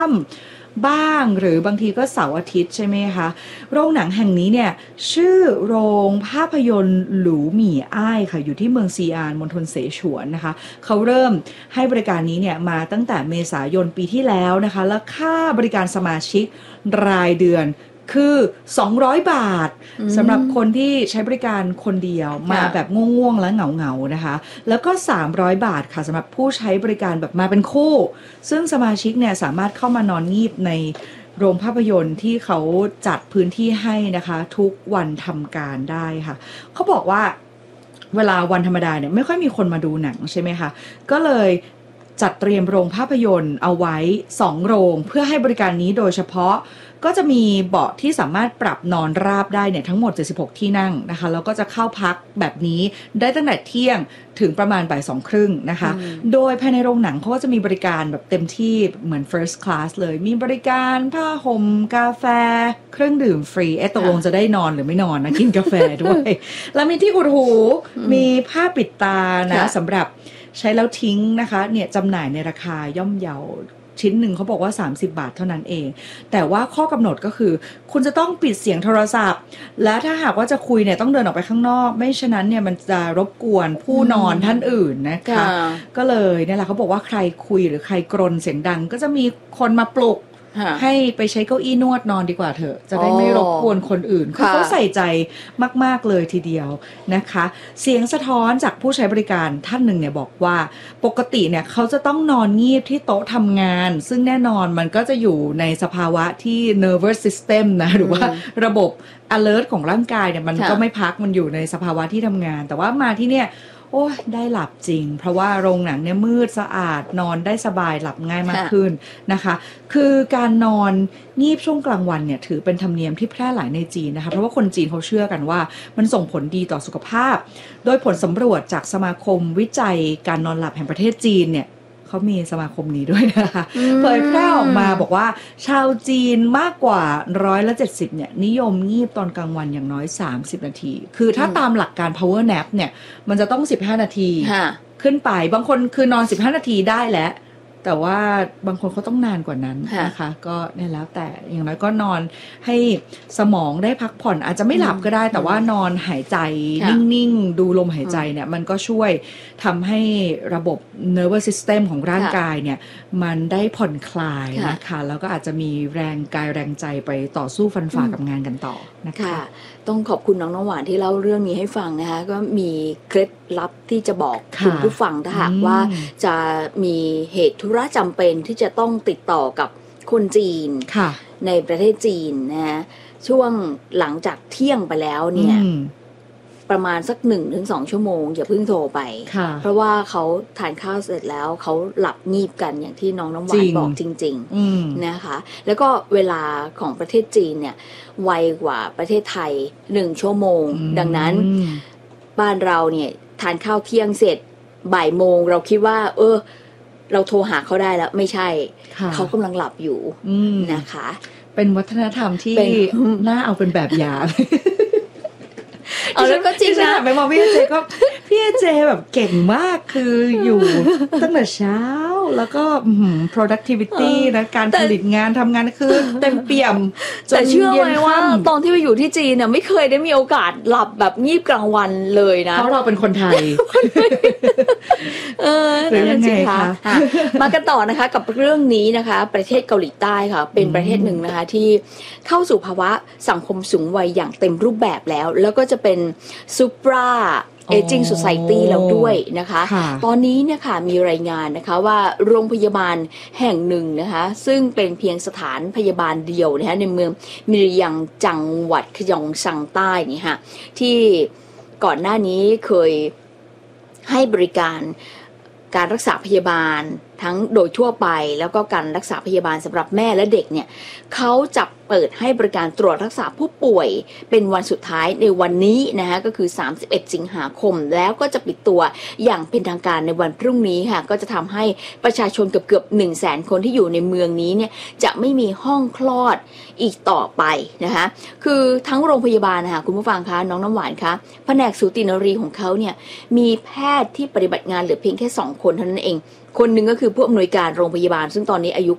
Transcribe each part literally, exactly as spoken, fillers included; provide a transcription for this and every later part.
บ้างหรือบางทีก็เสาร์อาทิตย์ใช่ไหมคะโรงหนังแห่งนี้เนี่ยชื่อโรงภาพยนตร์หลูหมี่อ้ายค่ะอยู่ที่เมืองซีอานมณฑลเสฉวนนะคะเขาเริ่มให้บริการนี้เนี่ยมาตั้งแต่เมษายนปีที่แล้วนะคะแล้วค่าบริการสมาชิกรายเดือนคือสองร้อยบาทสำหรับคนที่ใช้บริการคนเดียวมาแบบง่วงๆและเหงาๆนะคะแล้วก็สามร้อยบาทค่ะสำหรับผู้ใช้บริการแบบมาเป็นคู่ซึ่งสมาชิกเนี่ยสามารถเข้ามานอนงีบในโรงภาพยนตร์ที่เขาจัดพื้นที่ให้นะคะทุกวันทำการได้ค่ะเขาบอกว่าเวลาวันธรรมดาเนี่ยไม่ค่อยมีคนมาดูหนังใช่ไหมคะก็เลยจัดเตรียมโรงภาพยนตร์เอาไว้สองโรงเพื่อให้บริการนี้โดยเฉพาะก็จะมีเบาะที่สามารถปรับนอนราบได้เนี่ยทั้งหมดเจ็ดสิบหกที่นั่งนะคะแล้วก็จะเข้าพักแบบนี้ได้ตั้งแต่เที่ยงถึงประมาณบ่ายสองครึ่งนะคะโดยภายในโรงหนังเขาก็จะมีบริการแบบเต็มที่เหมือน first class เลยมีบริการผ้าห่มกาแฟเครื่องดื่มฟรีเอ๊ะตกลงจะได้นอนหรือไม่นอนนะกินกาแฟด้วยแล้วมีที่อุดหูมีผ้าปิดตานะสำหรับใช้แล้วทิ้งนะคะเนี่ยจำหน่ายในราคาย่อมเยาชิ้นหนึ่งเขาบอกว่าสามสิบบาทเท่านั้นเองแต่ว่าข้อกำหนดก็คือคุณจะต้องปิดเสียงโทรศัพท์และถ้าหากว่าจะคุยเนี่ยต้องเดินออกไปข้างนอกไม่ฉะนั้นเนี่ยมันจะรบกวนผู้นอนท่านอื่นนะคะก็เลยเนี่ยแหละเขาบอกว่าใครคุยหรือใครกรนเสียงดังก็จะมีคนมาปลุกให้ไปใช้เก้าอี้นวดนอนดีกว่าเถอะจะได้ไม่รบกวนคนอื่นคือเขาใส่ใจมากๆเลยทีเดียวนะคะเสียงสะท้อนจากผู้ใช้บริการท่านหนึ่งเนี่ยบอกว่าปกติเนี่ยเขาจะต้องนอนงีบที่โต๊ะทำงานซึ่งแน่นอนมันก็จะอยู่ในสภาวะที่ nervous system นะหรือว่าระบบ alert ของร่างกายเนี่ยมันก็ไม่พักมันอยู่ในสภาวะที่ทำงานแต่ว่ามาที่เนี่ยโอ้ยได้หลับจริงเพราะว่าโรงหนังเนี่ยมืดสะอาดนอนได้สบายหลับง่ายมากขึ้นนะคะคือการนอนงีบช่วงกลางวันเนี่ยถือเป็นธรรมเนียมที่แพร่หลายในจีนนะคะเพราะว่าคนจีนเขาเชื่อกันว่ามันส่งผลดีต่อสุขภาพโดยผลสำรวจจากสมาคมวิจัยการนอนหลับแห่งประเทศจีนเนี่ยเขามีสมาคมนี้ด้วยนะคะเผยแพร่ออกมาบอกว่าชาวจีนมากกว่าร้อยละเจ็ดสิบเนี่ยนิยมงีบตอนกลางวันอย่างน้อยสามสิบนาทีคือถ้าตามหลักการ power nap เนี่ยมันจะต้องสิบห้านาทีขึ้นไปบางคนคือนอนสิบห้านาทีได้แล้วแต่ว่าบางคนเขาต้องนานกว่านั้นนะคะก็เนี่ยแล้วแต่อย่างน้อยก็นอนให้สมองได้พักผ่อนอาจจะไม่หลับก็ได้แต่ว่านอนหายใจนิ่งๆดูลมหายใจเนี่ยมันก็ช่วยทำให้ระบบ nervous system ของร่างกายเนี่ยมันได้ผ่อนคลายนะคะแล้วก็อาจจะมีแรงกายแรงใจไปต่อสู้ฟันฝ่ากับงานกันต่อนะคะต้องขอบคุณน้องน้ำหวานที่เล่าเรื่องนี้ให้ฟังนะคะก็มีเคล็ดลับที่จะบอกคุณผู้ฟังถ้าหากว่าจะมีเหตุธุระจำเป็นที่จะต้องติดต่อกับคนจีนในประเทศจีนนะช่วงหลังจากเที่ยงไปแล้วเนี่ยประมาณสักหนึ่งถึงสองชั่วโมงอย่าเพิ่งโทรไปเพราะว่าเขาทานข้าวเสร็จแล้วเขาหลับงีบกันอย่างที่น้องน้ำหวานบอกจริงๆนะคะแล้วก็เวลาของประเทศจีนเนี่ยไวกว่าประเทศไทยหนึ่งชั่วโมงดังนั้นบ้านเราเนี่ยทานข้าวเที่ยงเสร็จบ่ายโมงเราคิดว่าเออเราโทรหาเขาได้แล้วไม่ใช่เขากำลังหลับอยู่นะคะเป็นวัฒนธรรมที่น่าเอาเป็นแบบอย่างเอาแล้วก็จริงนะไปมองพี่เจก็พี่เจแบบเก่งมากคืออยู่ตั้งแต่เช้าแล้วก็ productivity นะการผลิตงานทำงานคือเต็มเปี่ยมแต่เชื่อไหมว่าตอนที่ไปอยู่ที่จีนเนี่ยไม่เคยได้มีโอกาสหลับแบบงีบกลางวันเลยนะเพราะเราเป็นคนไทยเออหรือยังไงคะมากันต่อนะคะกับเรื่องนี้นะคะประเทศเกาหลีใต้ค่ะเป็นประเทศหนึ่งนะคะที่เข้าสู่ภาวะสังคมสูงวัยอย่างเต็มรูปแบบแล้วแล้วก็จะเป็นซูปราAging Society แล้วด้วยนะคะตอนนี้เนี่ยค่ะมีรายงานนะคะว่าโรงพยาบาลแห่งหนึ่งนะคะซึ่งเป็นเพียงสถานพยาบาลเดียวนะคะในเมืองมิรยังจังหวัดขยองซังใต้นี่ค่ะที่ก่อนหน้านี้เคยให้บริการการรักษาพยาบาลทั้งโดยทั่วไปแล้วก็การรักษาพยาบาลสำหรับแม่และเด็กเนี่ยเขาจะเปิดให้บริการตรวจรักษาผู้ป่วยเป็นวันสุดท้ายในวันนี้นะคะก็คือสามสิบเอ็ดสิงหาคมแล้วก็จะปิดตัวอย่างเป็นทางการในวันพรุ่งนี้ค่ะก็จะทำให้ประชาชนเกือบๆ หนึ่งแสน คนที่อยู่ในเมืองนี้เนี่ยจะไม่มีห้องคลอดอีกต่อไปนะคะคือทั้งโรงพยาบาลนะคะคุณผู้ฟังคะน้องน้ำหวานคะแผนกสูตินรีของเขาเนี่ยมีแพทย์ที่ปฏิบัติงานเหลือเพียงแค่สองคนเท่านั้นเองคนหนึ่งก็คือผู้อำนวยการโรงพยาบาลซึ่งตอนนี้อายุก็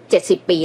เจ็ดสิบปี